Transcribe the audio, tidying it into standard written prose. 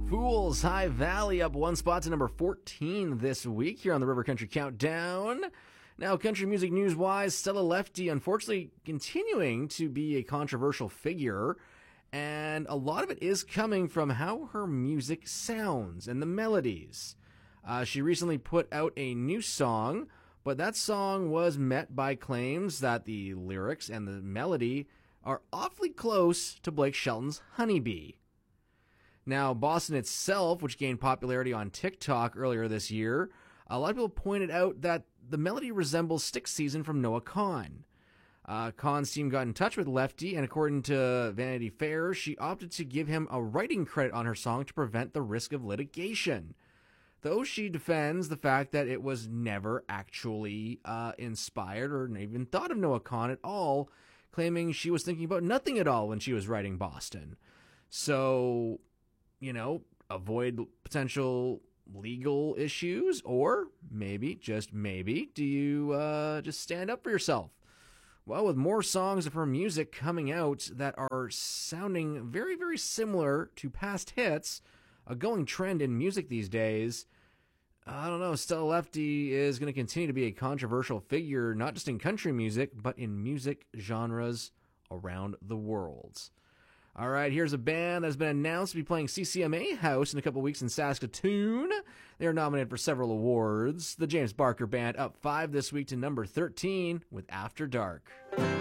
Fools High Valley up one spot to number 14 this week here on the River Country Countdown. Now, country music news-wise, Stella Lefty unfortunately continuing to be a controversial figure, and a lot of it is coming from how her music sounds and the melodies. She recently put out a new song, but that song was met by claims that the lyrics and the melody are awfully close to Blake Shelton's Honeybee. Now, Boston itself, which gained popularity on TikTok earlier this year, a lot of people pointed out that the melody resembles Stick Season from Noah Kahan. Kahan's team got in touch with Lefty, and according to Vanity Fair, she opted to give him a writing credit on her song to prevent the risk of litigation. Though she defends the fact that it was never actually inspired or even thought of Noah Kahan at all, claiming she was thinking about nothing at all when she was writing Boston. So, avoid potential legal issues, or maybe, just maybe, do you just stand up for yourself? Well, with more songs of her music coming out that are sounding very, very similar to past hits, a going trend in music these days, I don't know, Stella Lefty is going to continue to be a controversial figure, not just in country music, but in music genres around the world. All right, here's a band that's been announced to be playing CCMA House in a couple weeks in Saskatoon. They are nominated for several awards. The James Barker Band up 5 this week to number 13 with After Dark.